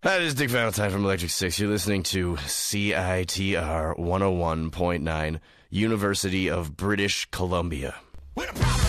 Hi, this is Dick Valentine from Electric Six. You're listening to CITR 101.9, University of British Columbia. With a problem.